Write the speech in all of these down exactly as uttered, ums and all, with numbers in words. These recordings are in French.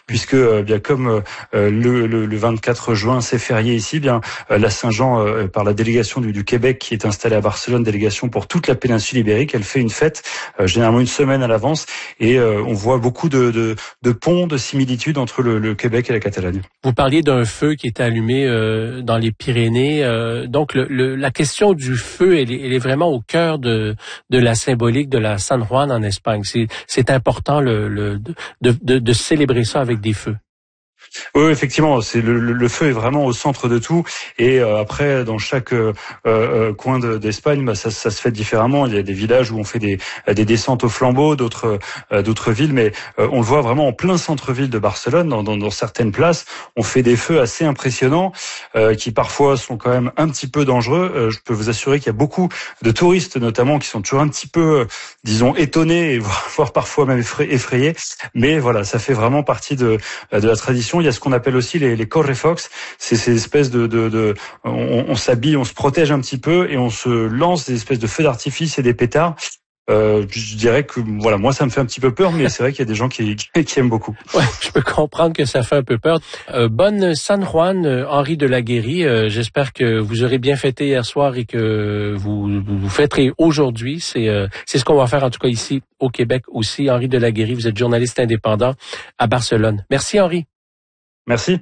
puisque euh, bien comme euh, le, le, le vingt-quatre juin c'est férié ici, bien euh, la Saint-Jean euh, par la délégation du, du Québec qui est installée à Barcelone, délégation pour toute la péninsule ibérique, elle fait une fête euh, généralement une semaine à l'avance et euh, on voit beaucoup de, de, de ponts, de similitudes entre le, le Québec et la Catalogne. Vous parliez d'un feu qui est allumé euh, dans les Pyrénées, euh, donc le, le, la question du feu, elle est, elle est vraiment au cœur de, de la symbolique de la San Juan en Espagne. C'est, c'est important le, le, de, de, de célébrer ça avec des feux. Oui, effectivement, c'est le, le feu est vraiment au centre de tout. Et euh, après, dans chaque euh, euh, coin de, d'Espagne, bah, ça, ça se fait différemment. Il y a des villages où on fait des, des descentes au flambeau, d'autres euh, d'autres villes, mais euh, on le voit vraiment en plein centre-ville de Barcelone, dans, dans, dans certaines places, on fait des feux assez impressionnants, euh, qui parfois sont quand même un petit peu dangereux. Euh, je peux vous assurer qu'il y a beaucoup de touristes, notamment, qui sont toujours un petit peu, euh, disons, étonnés, et voire, voire parfois même effrayés. Mais voilà, ça fait vraiment partie de, de la tradition. Il y a ce qu'on appelle aussi les, les correfox, c'est ces espèces de, de, de on, on s'habille, on se protège un petit peu et on se lance des espèces de feux d'artifice et des pétards. Euh, je dirais que voilà, moi ça me fait un petit peu peur, mais c'est vrai qu'il y a des gens qui, qui aiment beaucoup. Ouais, je peux comprendre que ça fait un peu peur. Euh, bonne San Juan, euh, Henri de la Guérie. Euh, j'espère que vous aurez bien fêté hier soir et que vous vous fêterez aujourd'hui. C'est euh, c'est ce qu'on va faire en tout cas ici au Québec aussi. Henri de la Guérie, vous êtes journaliste indépendant à Barcelone. Merci Henri. Merci.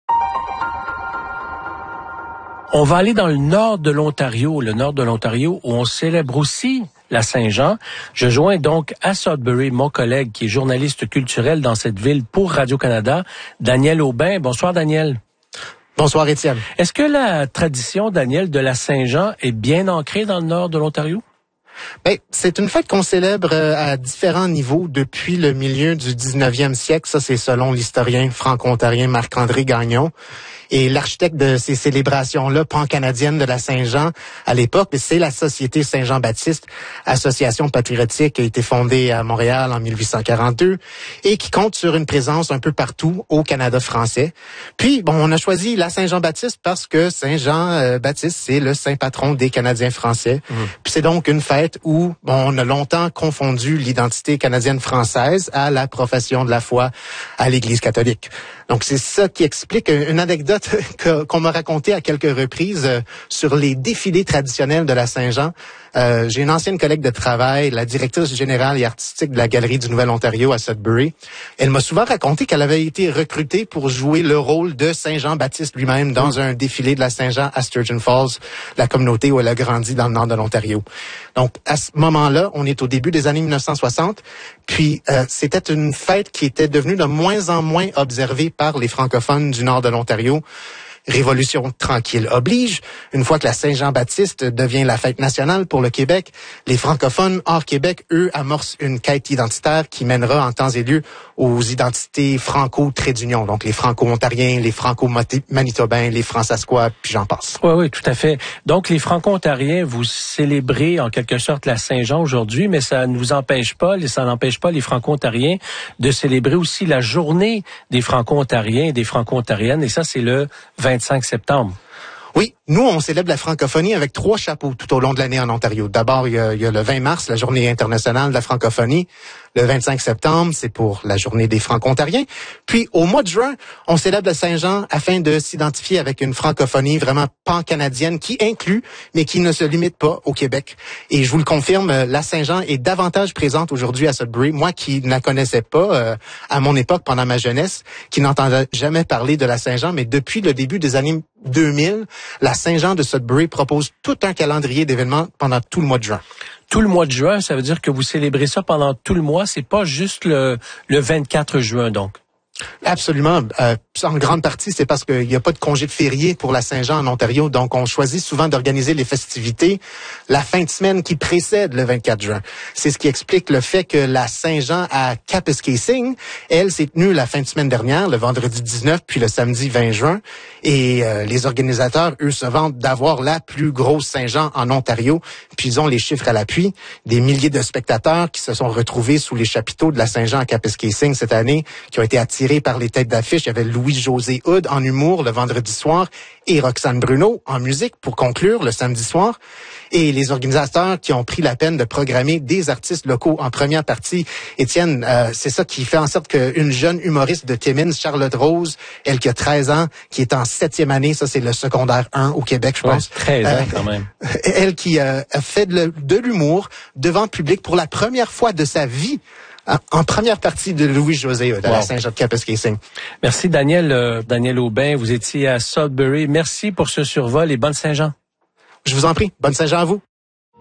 On va aller dans le nord de l'Ontario, le nord de l'Ontario, où on célèbre aussi la Saint-Jean. Je joins donc à Sudbury mon collègue qui est journaliste culturel dans cette ville pour Radio-Canada, Daniel Aubin. Bonsoir Daniel. Bonsoir Étienne. Est-ce que la tradition, Daniel, de la Saint-Jean est bien ancrée dans le nord de l'Ontario? Ben, c'est une fête qu'on célèbre à différents niveaux depuis le milieu du dix-neuvième siècle. Ça, c'est selon l'historien franco-ontarien Marc-André Gagnon. Et l'architecte de ces célébrations-là, pan-canadiennes de la Saint-Jean, à l'époque, c'est la Société Saint-Jean-Baptiste, association patriotique qui a été fondée à Montréal en mille huit cent quarante-deux et qui compte sur une présence un peu partout au Canada français. Puis, bon, on a choisi la Saint-Jean-Baptiste parce que Saint-Jean-Baptiste, c'est le saint patron des Canadiens français. Mmh. Puis c'est donc une fête où bon, on a longtemps confondu l'identité canadienne-française à la profession de la foi à l'Église catholique. Donc, c'est ça qui explique une anecdote que, qu'on m'a racontée à quelques reprises euh, sur les défilés traditionnels de la Saint-Jean. Euh, j'ai une ancienne collègue de travail, la directrice générale et artistique de la Galerie du Nouvel-Ontario à Sudbury. Elle m'a souvent raconté qu'elle avait été recrutée pour jouer le rôle de Saint-Jean-Baptiste lui-même dans mmh. un défilé de la Saint-Jean à Sturgeon Falls, la communauté où elle a grandi dans le nord de l'Ontario. Donc, à ce moment-là, on est au début des années mille neuf cent soixante, puis euh, c'était une fête qui était devenue de moins en moins observée par les francophones du nord de l'Ontario. Révolution tranquille oblige. Une fois que la Saint-Jean-Baptiste devient la fête nationale pour le Québec, les francophones hors Québec, eux, amorcent une quête identitaire qui mènera en temps et lieu aux identités franco-trait d'union. Donc les franco-ontariens, les franco-manitobains, les fransaskois, puis j'en passe. Oui, oui, tout à fait. Donc les franco-ontariens, vous célébrez en quelque sorte la Saint-Jean aujourd'hui, mais ça ne vous empêche pas, ça n'empêche pas les franco-ontariens de célébrer aussi la journée des franco-ontariens et des franco-ontariennes, et ça c'est le vingt-cinq septembre. Oui, nous, on célèbre la francophonie avec trois chapeaux tout au long de l'année en Ontario. D'abord, il y a, il y a le vingt mars, la journée internationale de la francophonie. Le vingt-cinq septembre, c'est pour la journée des franco-ontariens. Puis, au mois de juin, on célèbre la Saint-Jean afin de s'identifier avec une francophonie vraiment pan-canadienne qui inclut, mais qui ne se limite pas au Québec. Et je vous le confirme, la Saint-Jean est davantage présente aujourd'hui à Sudbury. Moi, qui ne la connaissais pas euh, à mon époque, pendant ma jeunesse, qui n'entendais jamais parler de la Saint-Jean, mais depuis le début des années deux mille, la Saint-Jean de Sudbury propose tout un calendrier d'événements pendant tout le mois de juin. Tout le mois de juin, ça veut dire que vous célébrez ça pendant tout le mois, c'est pas juste le, le vingt-quatre juin, donc? Absolument. Euh, en grande partie, c'est parce qu'il n'y a pas de congé de férié pour la Saint-Jean en Ontario. Donc, on choisit souvent d'organiser les festivités la fin de semaine qui précède le vingt-quatre juin. C'est ce qui explique le fait que la Saint-Jean à Kapuskasing, elle, s'est tenue la fin de semaine dernière, le vendredi dix-neuf, puis le samedi vingt juin. Et euh, les organisateurs, eux, se vantent d'avoir la plus grosse Saint-Jean en Ontario. Puis, ils ont les chiffres à l'appui. Des milliers de spectateurs qui se sont retrouvés sous les chapiteaux de la Saint-Jean à Kapuskasing cette année, qui ont été attirés inspiré par les têtes d'affiche. Il y avait Louis-José Hood en humour le vendredi soir et Roxane Bruno en musique pour conclure le samedi soir. Et les organisateurs qui ont pris la peine de programmer des artistes locaux en première partie. Étienne, euh, c'est ça qui fait en sorte qu'une jeune humoriste de Timmins, Charlotte Rose, elle qui a treize ans, qui est en septième année, ça c'est le secondaire un au Québec, je pense. Ouais, treize ans quand même. Elle qui euh, a fait de, de l'humour devant le public pour la première fois de sa vie. En première partie de Louis-José de wow. la Saint-Jean-de-Cap-Escayssing. Merci Daniel, euh, Daniel Aubin. Vous étiez à Sudbury. Merci pour ce survol et bonne Saint-Jean. Je vous en prie. Bonne Saint-Jean à vous.